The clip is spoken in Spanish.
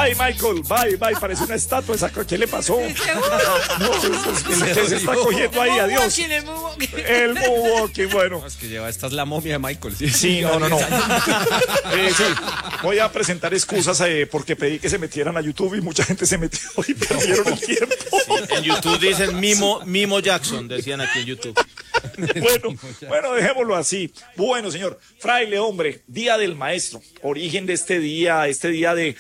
Bye, Michael, bye, parece una estatua esa. ¿Qué le pasó? No, ¿qué se está cogiendo ahí? Adiós. El moonwalking, bueno. Es que esta es la momia de Michael. Sí, sí, no. Sí, voy a presentar excusas porque pedí que se metieran a YouTube y mucha gente se metió y perdieron el tiempo. Sí, en YouTube dicen Mimo Jackson, decían aquí en YouTube. Bueno, dejémoslo así. Bueno, señor, fraile, hombre, Día del Maestro, origen de este día de